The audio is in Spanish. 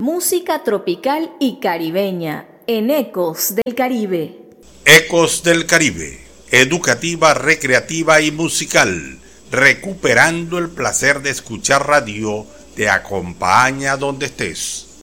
Música tropical y caribeña en Ecos del Caribe. Ecos del Caribe, educativa, recreativa y musical, recuperando el placer de escuchar radio, te acompaña donde estés.